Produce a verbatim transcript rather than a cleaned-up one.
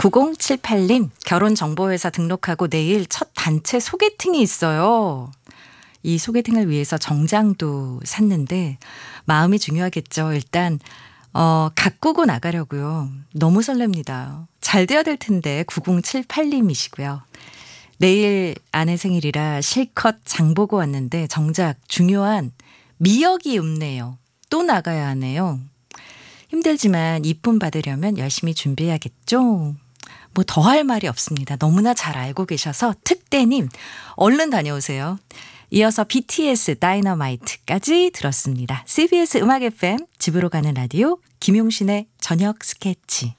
구공칠팔 님, 결혼정보회사 등록하고 내일 첫 단체 소개팅이 있어요. 이 소개팅을 위해서 정장도 샀는데 마음이 중요하겠죠. 일단 어, 가꾸고 나가려고요. 너무 설렙니다. 잘 돼야 될 텐데 구공칠팔 님이시고요. 내일 아내 생일이라 실컷 장 보고 왔는데 정작 중요한 미역이 없네요. 또 나가야 하네요. 힘들지만 이쁨 받으려면 열심히 준비해야겠죠. 뭐 더 할 말이 없습니다. 너무나 잘 알고 계셔서 특대님 얼른 다녀오세요. 이어서 비티에스 다이너마이트까지 들었습니다. 씨비에스 음악 에프엠 집으로 가는 라디오 김용신의 저녁 스케치.